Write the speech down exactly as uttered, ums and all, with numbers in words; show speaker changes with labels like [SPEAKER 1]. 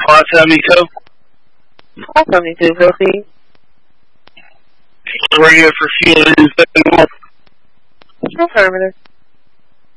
[SPEAKER 1] five seventy-two.
[SPEAKER 2] five seventy-two, proceed.
[SPEAKER 1] We're here for fuel.
[SPEAKER 2] Affirmative.